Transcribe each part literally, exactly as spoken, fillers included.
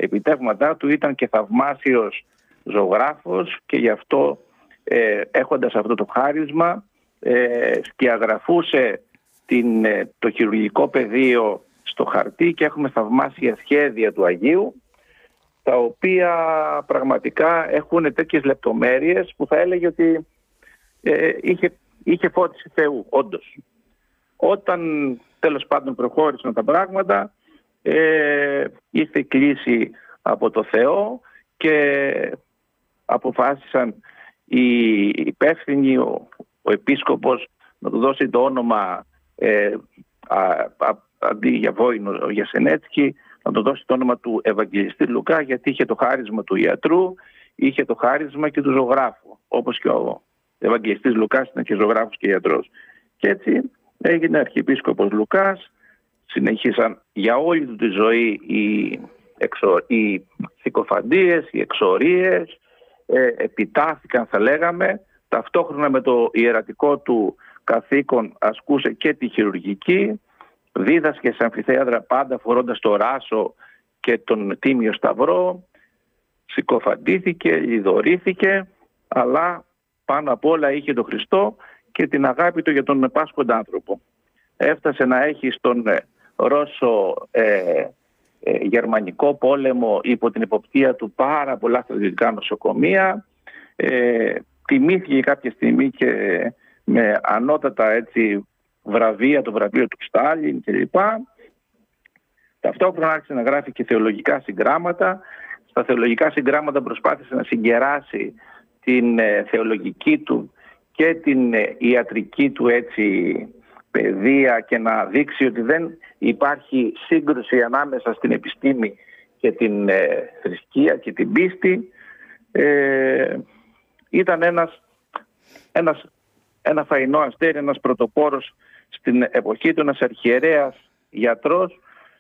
επιτεύγματά του ήταν και θαυμάσιος ζωγράφος και γι' αυτό ε, έχοντας αυτό το χάρισμα ε, σκιαγραφούσε την, ε, το χειρουργικό πεδίο στο χαρτί και έχουμε θαυμάσια σχέδια του Αγίου, τα οποία πραγματικά έχουν τέτοιες λεπτομέρειες που θα έλεγε ότι ε, είχε, είχε φώτιση Θεού, όντως. Όταν τέλος πάντων προχώρησαν τα πράγματα, ε, ήρθε η κλήση από το Θεό και αποφάσισαν οι υπεύθυνοι, ο, ο επίσκοπος, να του δώσει το όνομα ε, α, α, αντί για Βόηνο για Σενέτσκι, να του δώσει το όνομα του Ευαγγελιστή Λουκά, γιατί είχε το χάρισμα του ιατρού, είχε το χάρισμα και του ζωγράφου, όπως και ο Ευαγγελιστής Λουκάς ήταν και ζωγράφος και ιατρός. Και έτσι έγινε αρχιεπίσκοπος Λουκάς. Συνεχίσαν για όλη του τη ζωή οι, εξο, οι συκοφαντίες, οι εξορίες, ε, επιτάθηκαν θα λέγαμε, ταυτόχρονα με το ιερατικό του καθήκον ασκούσε και τη χειρουργική, δίδασκε σε αμφιθέατρα πάντα φορώντας το ράσο και τον τίμιο σταυρό, συκοφαντήθηκε, λιδωρήθηκε, αλλά πάνω απ' όλα είχε τον Χριστό και την αγάπη του για τον πάσχοντα άνθρωπο. Έφτασε να έχει στον Ρώσο ε, ε, γερμανικό πόλεμο υπό την εποπτεία του πάρα πολλά στρατιωτικά νοσοκομεία. Ε, τιμήθηκε κάποια στιγμή και με ανώτατα έτσι, βραβεία, το βραβείο του Στάλιν κλπ. Ταυτόχρονα άρχισε να γράφει και θεολογικά συγγράμματα. Στα θεολογικά συγγράμματα προσπάθησε να συγκεράσει την ε, θεολογική του και την ε, ιατρική του έτσι παιδεία και να δείξει ότι δεν υπάρχει σύγκρουση ανάμεσα στην επιστήμη και την ε, θρησκεία και την πίστη. Ε, ήταν ένας, ένας, ένα φαϊνό αστέρι, ένας πρωτοπόρος στην εποχή του, ένας αρχιερέας γιατρός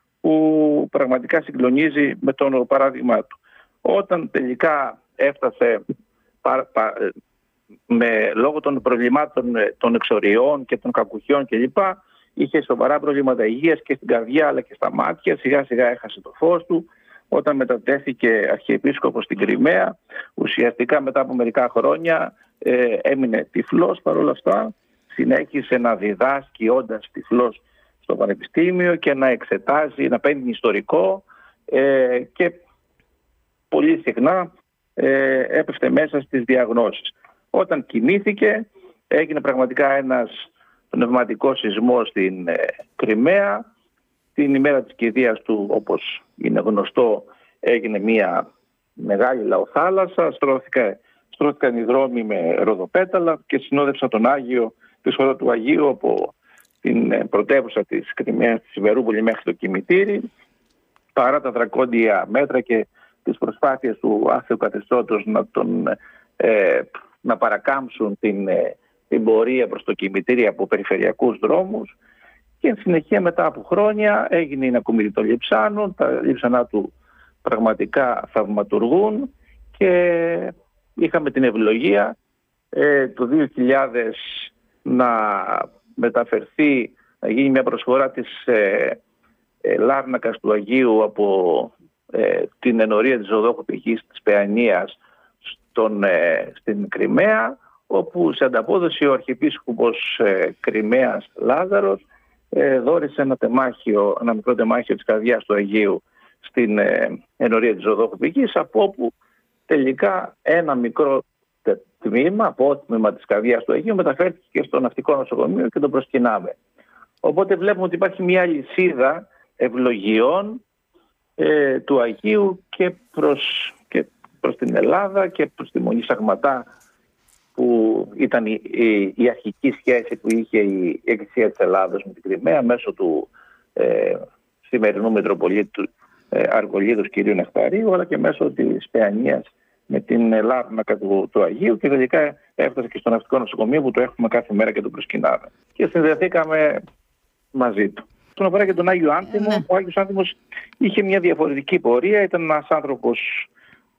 που πραγματικά συγκλονίζει με το παράδειγμα του. Όταν τελικά έφτασε πα, πα, με, λόγω των προβλημάτων των εξοριών και των κακουχιών κλπ. Είχε σοβαρά προβλήματα υγείας και στην καρδιά αλλά και στα μάτια. Σιγά σιγά έχασε το φως του. Όταν μετατέθηκε αρχιεπίσκοπος στην Κριμαία, ουσιαστικά μετά από μερικά χρόνια ε, έμεινε τυφλός. Παρ' όλα αυτά συνέχισε να διδάσκει όντας τυφλός στο πανεπιστήμιο και να εξετάζει, να παίρνει ιστορικό ε, και πολύ συχνά ε, έπεφτε μέσα στις διαγνώσεις. Όταν κοιμήθηκε έγινε πραγματικά ένας πνευματικός σεισμός στην ε, Κριμαία. Την ημέρα της κηδείας του, όπως είναι γνωστό, έγινε μια μεγάλη λαοθάλασσα, στρώθηκα, στρώθηκαν οι δρόμοι με ροδοπέταλα και συνόδευσα τον Άγιο, τη σχολή του Αγίου από την πρωτεύουσα της Κριμαίας, τη Σιβερούπολη, μέχρι το κημητήρι. Παρά τα δρακόντια μέτρα και τις προσπάθειες του άθεου καθεστώτος να, τον, ε, να παρακάμψουν την, ε, την πορεία προς το κημητήρι από περιφερειακούς δρόμους, και εν συνεχεία μετά από χρόνια έγινε η ανακομιδή των λειψάνων, τα λείψανά του πραγματικά θαυματουργούν και είχαμε την ευλογία ε, το δύο χιλιάδες να μεταφερθεί, να γίνει μια προσφορά της ε, ε, Λάρνακας του Αγίου από ε, την ενορία της Ζωοδόχου Πηγής της Παιανίας στον, ε, στην Κριμαία, όπου σε ανταπόδοση ο Αρχιεπίσκοπος ε, Κριμαίας Λάζαρος ε, δώρισε ένα τεμάχιο, ένα μικρό τεμάχιο της καρδιάς του Αγίου στην ε, ενορία της Ζωοδόχου Πηγής, από όπου τελικά ένα μικρό τμήμα, απότμημα της καρδιάς του Αγίου μεταφέρθηκε και στο ναυτικό νοσοκομείο και το προσκυνάμε. Οπότε βλέπουμε ότι υπάρχει μια λυσίδα ευλογιών ε, του Αγίου και προς, και προς την Ελλάδα και προς τη Μονή Σαγματά, που ήταν η, η, η αρχική σχέση που είχε η Εκκλησία της Ελλάδος με την Κριμαία μέσω του ε, σημερινού Μητροπολίτου ε, Αργολίδος κ. Νεκταρίου, αλλά και μέσω της Παιανίας με την Λάρνακα του, του Αγίου, και τελικά έφτασε και στο ναυτικό νοσοκομείο που το έχουμε κάθε μέρα και το προσκυνάμε. Και συνδεθήκαμε μαζί του. Στον αφορά και τον Άγιο Άνθιμο, mm. ο Άγιος Άνθιμος είχε μια διαφορετική πορεία. Ήταν ένας άνθρωπος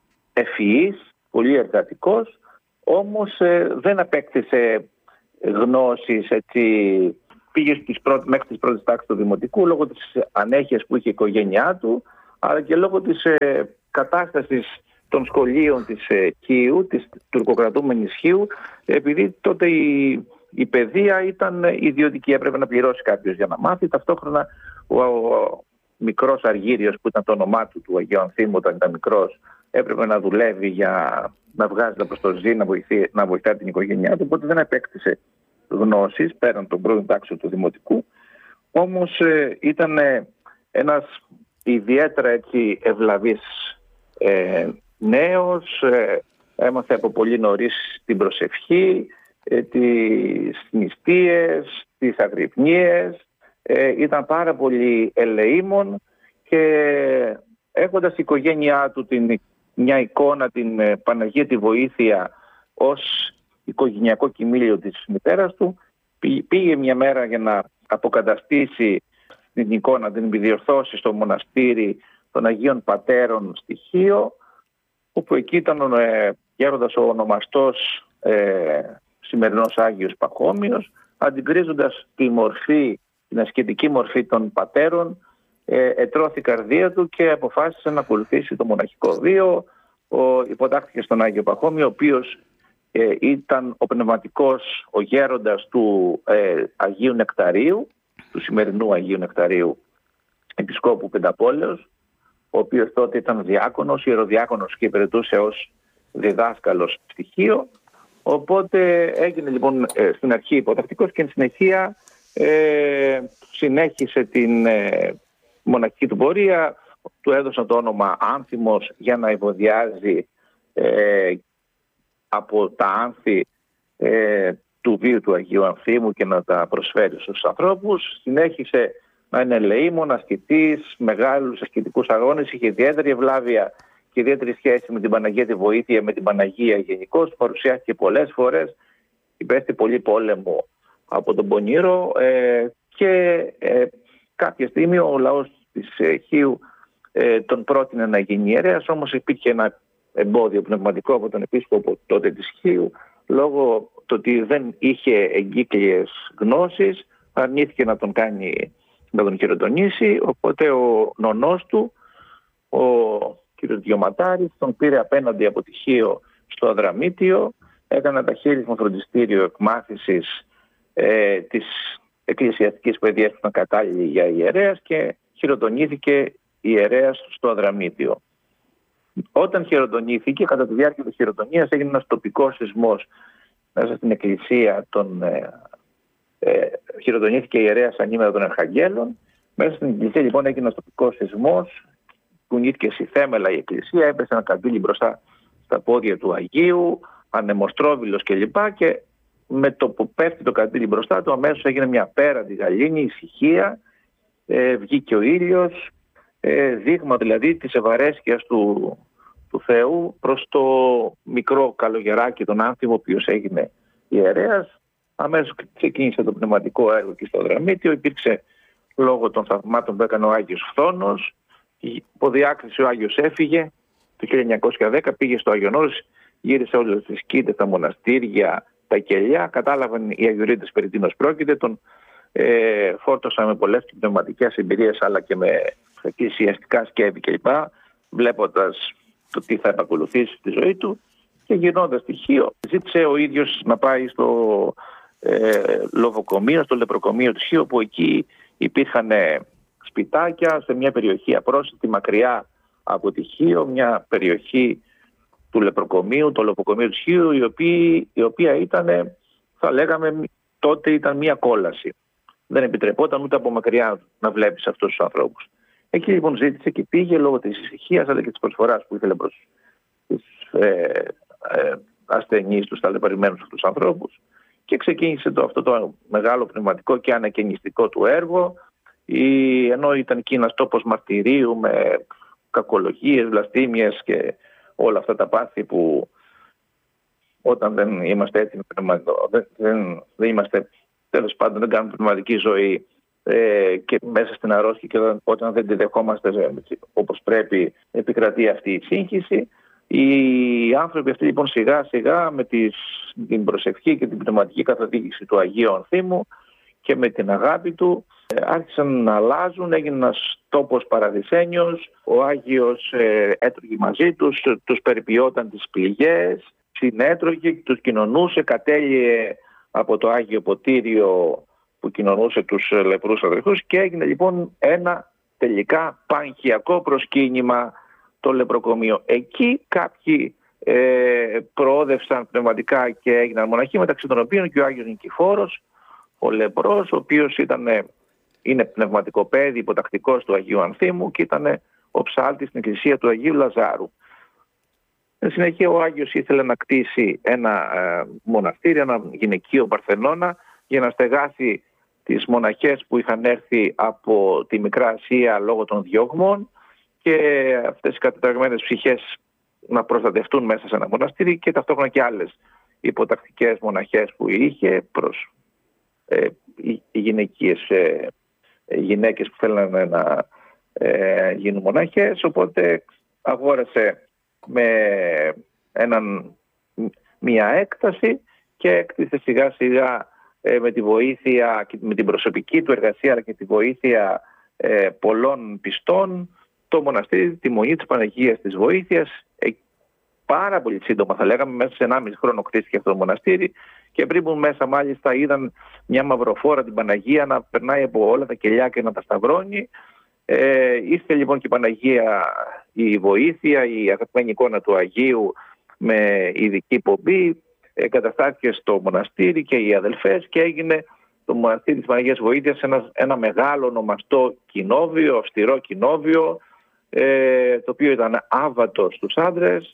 ευφυής, πολύ εργατικός, όμως ε, δεν απέκτησε γνώσεις, έτσι, πήγε στις πρώτες, μέχρι τις πρώτες τάξεις του Δημοτικού λόγω της ανέχειας που είχε η οικογένειά του, αλλά και λόγω της ε, κατάστασης των σχολείων της ε, Χίου, της τουρκοκρατούμενης Χίου, επειδή τότε η, η παιδεία ήταν ιδιωτική, έπρεπε να πληρώσει κάποιος για να μάθει. Ταυτόχρονα ο, ο μικρός Αργύριος, που ήταν το όνομά του, του Αγίου Ανθίμου όταν ήταν μικρός, έπρεπε να δουλεύει για να βγάζει τα προστοζή, να, βοηθεί, να βοηθάει την οικογένειά του, οπότε δεν επέκτησε γνώσεις πέραν των πρώτων τάξεων του δημοτικού. Όμως ε, ήταν ε, ένας ιδιαίτερα έτσι ευλαβής ε, νέος, ε, έμαθε από πολύ νωρίς την προσευχή, ε, τις νηστείες, τις αγρυπνίες, ε, ήταν πάρα πολύ ελεήμων και έχοντας η οικογένειά του την, μια εικόνα, την ε, Παναγία τη Βοήθεια ως οικογενειακό κοιμήλιο της μητέρας του, πήγε μια μέρα για να αποκαταστήσει την εικόνα, την επιδιορθώσει στο μοναστήρι των Αγίων Πατέρων στη Χίο, όπου εκεί ήταν ο ε, γέροντας ο ονομαστός ε, σημερινός Άγιος Παχώμιος, αντικρίζοντας τη μορφή, την ασκητική μορφή των πατέρων, ε, ετρώθη η καρδία του και αποφάσισε να ακολουθήσει το μοναχικό βίο. Ο, υποτάχθηκε στον Άγιο Παχώμιο, ο οποίος ε, ήταν ο πνευματικός, ο γέροντας του ε, Αγίου Νεκταρίου, του σημερινού Αγίου Νεκταρίου, επισκόπου Πενταπόλεως, ο οποίος τότε ήταν διάκονος, ιεροδιάκονος και υπηρετούσε ως διδάσκαλος στοιχείο. Οπότε έγινε λοιπόν ε, στην αρχή υποτακτικός και εν συνεχεία ε, συνέχισε την ε, μοναχική του πορεία. Του έδωσαν το όνομα Άνθιμος για να ευωδιάζει ε, από τα άνθη ε, του βίου του Αγίου Ανθίμου και να τα προσφέρει στους ανθρώπους. Συνέχισε να είναι ελεήμων, ασκητής, μεγάλους ασκητικούς αγώνες, είχε ιδιαίτερη ευλάβεια και ιδιαίτερη σχέση με την Παναγία τη Βοήθεια, με την Παναγία γενικώς. Παρουσιάστηκε πολλές φορές, υπέστη πολύ πόλεμο από τον Πονήρο ε, και ε, κάποια στιγμή ο λαός της ε, Χίου ε, τον πρότεινε να γίνει ιερέας, όμως υπήρχε ένα εμπόδιο πνευματικό από τον επίσκοπο τότε της Χίου, λόγω του ότι δεν είχε εγκύκλιες γνώσεις, αρνήθηκε να τον κάνει, να τον χειροτονήσει, οπότε ο νονός του, ο κ. Διωματάρης, τον πήρε απέναντι από τη Χίο στο Αδραμίτιο, έκανε ταχύρισμα φροντιστήριο εκμάθησης ε, της εκκλησιαστικής παιδείας που ήταν κατάλληλη για ιερέας και χειροτονήθηκε ιερέας στο Αδραμίτιο. Όταν χειροτονήθηκε, κατά τη διάρκεια της χειροτονίας έγινε ένας τοπικός σεισμός μέσα στην εκκλησία των... Ε, ε, χειροτονήθηκε η ιερέας ανήμερα των Αρχαγγέλων. Μέσα στην εκκλησία λοιπόν έγινε ένας τοπικός σεισμός, κουνήθηκε στη θέμελα η εκκλησία, έπεσε ένα καντήλι μπροστά στα πόδια του Αγίου, ανεμοστρόβιλος κλπ. Και με το που πέφτει το καντήλι μπροστά του, αμέσως έγινε μια απέραντη γαλήνη, ησυχία, ε, βγήκε ο ήλιος, ε, δείγμα δηλαδή της ευαρέσκειας του, του Θεού προς το μικρό καλογεράκι, τον Άνθιμο, ο οποίος έγινε ιερέας. Αμέσως ξεκίνησε το πνευματικό έργο και στο Αδραμίτιο. Υπήρξε, λόγω των θαυμάτων που έκανε ο Άγιος Φθόνος, υπό διάκριση ο Άγιος έφυγε το χίλια εννιακόσια δέκα, πήγε στο Άγιον Όρος, γύρισε όλες τις σκήτες, τα μοναστήρια, τα κελιά, κατάλαβαν οι Αγιορείτες περί τίνος πρόκειται, τον ε, φόρτωσαν με πολλές πνευματικές εμπειρίες αλλά και με εκκλησιαστικά σκεύη κλπ, βλέποντας το τι θα επακολουθήσει στη ζωή του, και γυρνώντας στη Χίο ζήτησε ο ίδιος να πάει στο ε, λοβοκομείο, στο λεπροκομείο της Χίο, που εκεί υπήρχαν σπιτάκια σε μια περιοχή απρόσιτη μακριά από τη Χίο, μια περιοχή του λεπροκομείου, το λοποκομείο της Χίου, η οποία, η οποία ήταν, θα λέγαμε, τότε ήταν μια κόλαση. Δεν επιτρεπόταν ούτε από μακριά να βλέπεις αυτούς τους ανθρώπους. Εκεί λοιπόν ζήτησε και πήγε λόγω της ησυχίας αλλά και της προσφοράς που ήθελε προς τους ε, ε, ασθενείς, τους ταλαιπωρημένους αυτούς τους ανθρώπους, και ξεκίνησε το, αυτό το μεγάλο πνευματικό και ανακαινιστικό του έργο. Η, ενώ ήταν εκεί ένας τόπος μαρτυρίου με κακολογίες, βλαστήμιες και όλα αυτά τα πάθη που όταν δεν είμαστε έτοιμοι, δεν, δεν, δεν είμαστε, τέλος πάντων δεν κάνουμε πνευματική ζωή ε, και μέσα στην αρρώστια και όταν, όταν δεν τη δεχόμαστε όπως πρέπει, επικρατεί αυτή η σύγχυση. Οι άνθρωποι αυτοί λοιπόν σιγά σιγά με τις, την προσευχή και την πνευματική καθοδήγηση του Αγίου Ανθίμου και με την αγάπη του άρχισαν να αλλάζουν, έγινε ένας τόπος παραδεισένιος, ο Άγιος ε, έτρωγε μαζί τους, τους περιποιόταν τις πληγές, συνέτρωγε, τους κοινωνούσε, κατέλειε από το Άγιο Ποτήριο που κοινωνούσε τους λεπρούς αδελφούς και έγινε λοιπόν ένα τελικά πανχιακό προσκύνημα το λεπροκομείο. Εκεί κάποιοι ε, προόδευσαν πνευματικά και έγιναν μοναχοί, μεταξύ των οποίων και ο Άγιος Νικηφόρος, ο λεπρός, ο οποίος ήταν, είναι πνευματικό παιδί, υποτακτικός του Αγίου Ανθίμου και ήταν ο ψάλτης στην εκκλησία του Αγίου Λαζάρου. Στη συνέχεια ο Άγιος ήθελε να κτίσει ένα ε, μοναστήρι, ένα γυναικείο Παρθενώνα, για να στεγάσει τις μοναχές που είχαν έρθει από τη Μικρά Ασία λόγω των διώγμων και αυτές οι καταταγμένες ψυχές να προστατευτούν μέσα σε ένα μοναστήρι και ταυτόχρονα και άλλες υποτακτικές μοναχές που είχε προς ε, οι γυναικείες ε, γυναίκες που θέλανε να ε, γίνουν μοναχές. Οπότε αγόρασε με έναν, μια έκταση και έκτισε σιγά σιγά ε, με τη βοήθεια και με την προσωπική του εργασία αλλά και τη βοήθεια ε, πολλών πιστών το μοναστήρι, τη Μονή της Παναγίας της Βοήθειας. Ε, πάρα πολύ σύντομα θα λέγαμε, μέσα σε ενάμιση χρόνο κτίστηκε αυτό το μοναστήρι και πριν που μέσα μάλιστα είδαν μια μαυροφόρα την Παναγία να περνάει από όλα τα κελιά και να τα σταυρώνει. Ε, ήρθε λοιπόν και η Παναγία, η Βοήθεια, η αγαπημένη εικόνα του Αγίου με ειδική πομπή, εγκαταστάθηκε στο μοναστήρι και οι αδελφές και έγινε το μοναστήρι της Παναγίας Βοήθειας ένα, ένα μεγάλο ονομαστό κοινόβιο, αυστηρό κοινόβιο, ε, το οποίο ήταν άβατο στους άντρες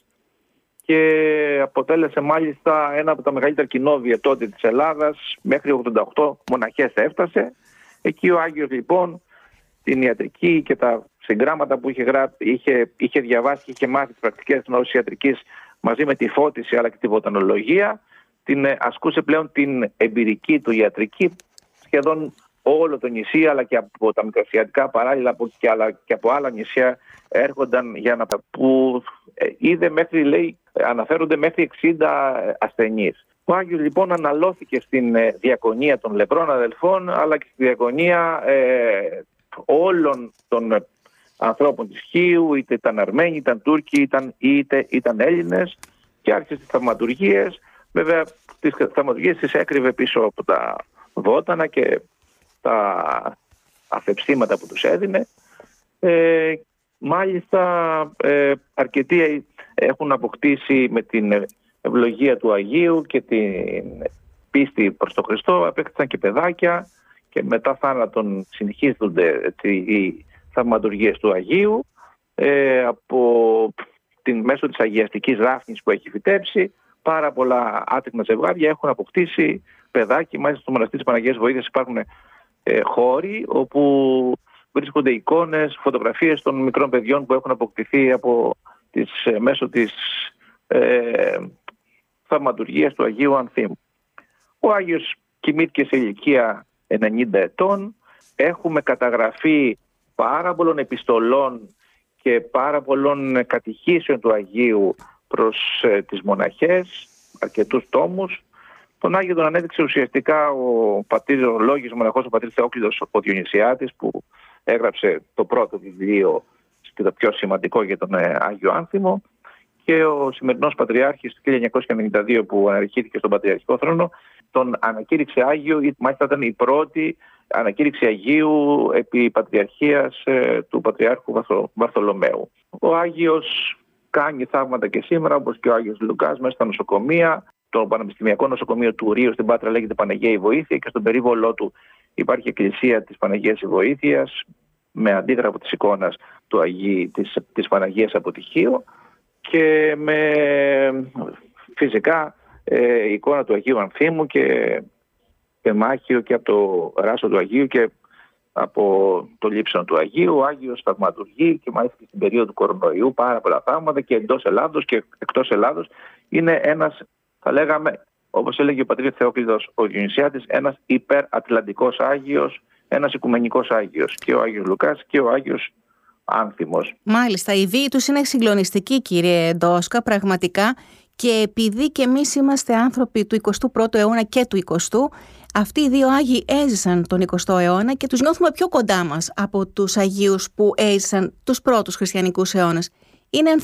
και αποτέλεσε μάλιστα ένα από τα μεγαλύτερα κοινόβια τότε της Ελλάδας, μέχρι ογδόντα οκτώ μοναχές έφτασε. Εκεί ο Άγιος λοιπόν την ιατρική και τα συγγράμματα που είχε, γρά... είχε... είχε διαβάσει και είχε μάθει τις πρακτικές γνώσεις ιατρικής μαζί με τη φώτιση αλλά και τη βοτανολογία, την ασκούσε πλέον την εμπειρική του ιατρική σχεδόν όλο το νησί, αλλά και από τα μικρασιατικά παράλληλα από, και, άλλα, και από άλλα νησιά έρχονταν για να που ε, είδε μέχρι, λέει, αναφέρονται μέχρι εξήντα ασθενείς. Ο Άγιος λοιπόν αναλώθηκε στην ε, διακονία των λεπρών αδελφών αλλά και στη διακονία ε, όλων των ανθρώπων της Χίου, είτε ήταν Αρμένοι, ήταν Τούρκοι, ήταν, είτε ήταν Έλληνες και άρχισε τις θαυματουργίες. Βέβαια τις θαυματουργίες τις έκρυβε πίσω από τα βότανα και τα αφεψίματα που τους έδινε. Ε, μάλιστα ε, αρκετοί έχουν αποκτήσει με την ευλογία του Αγίου και την πίστη προς τον Χριστό, απέκτησαν και παιδάκια και μετά θάνατον συνεχίζονται οι θαυματουργίες του Αγίου ε, από την μέσω της αγιαστικής δάφνης που έχει φυτέψει. Πάρα πολλά άτριχνα ζευγάρια έχουν αποκτήσει παιδάκι. Μάλιστα στο μοναστήρι της Παναγίας Βοήθειας υπάρχουν ε, χώροι όπου βρίσκονται εικόνες, φωτογραφίες των μικρών παιδιών που έχουν αποκτηθεί από τις, ε, μέσω της ε, θαυματουργίας του Αγίου Ανθίμου. Ο Άγιος κοιμήθηκε σε ηλικία ενενήντα ετών. Έχουμε καταγραφή πάρα πολλών επιστολών και πάρα πολλών κατηχήσεων του Αγίου προς ε, τις μοναχές, αρκετούς τόμους. Τον Άγιο τον ανέδειξε ουσιαστικά ο πατήρ, ο λόγιος μοναχός, ο πατήρ Θεόκλητος ο Διονυσιάτης, που έγραψε το πρώτο βιβλίο και το πιο σημαντικό για τον ε, Άγιο Άνθιμο, και ο σημερινός Πατριάρχης του χίλια εννιακόσια ενενήντα δύο που αναρχήθηκε στον Πατριαρχικό θρόνο τον ανακήρυξε Άγιο, ή μάλιστα ήταν η πρώτη ανακήρυξη Αγίου επί Πατριαρχίας ε, του Πατριάρχου Βαρθο, Βαρθολομαίου. Ο Άγιος κάνει θαύματα και σήμερα, όπως και ο Άγιος Λουκάς, μέσα στα νοσοκομεία. Το Πανεπιστημιακό Νοσοκομείο του Ρίου στην Πάτρα λέγεται Παναγία η Βοήθεια και στον περίβολό του υπάρχει εκκλησία της Παναγίας η Βοήθειας με αντίγραφο της εικόνας του Αγίου, της, της Παναγίας από τη Χίο και με φυσικά ε, εικόνα του Αγίου Ανθίμου και πεμάχιο και από το ράσο του Αγίου και από το λείψανο του Αγίου. Ο Άγιος θαυματουργεί και μάλιστα στην περίοδο του κορονοϊού πάρα πολλά θαύματα και εντός Ελλάδος και εκτός Ελλάδος. Είναι ένας, θα λέγαμε, όπως έλεγε ο πατήρ Θεόκλητος ο Διονυσιάτης, ένας υπερατλαντικός Άγιος, ένας οικουμενικός Άγιος, και ο Άγιος Λουκάς και ο Άγιος Άνθιμος. Μάλιστα, η βίη τους είναι συγκλονιστική, κύριε Ντόσκα, πραγματικά, και επειδή και εμείς είμαστε άνθρωποι του εικοστού πρώτου αιώνα και του εικοστού, αυτοί οι δύο Άγιοι έζησαν τον εικοστό αιώνα και τους νιώθουμε πιο κοντά μας από τους Αγίους που έζησαν τους πρώτους χριστιανικούς αιώνες. Είναι, αν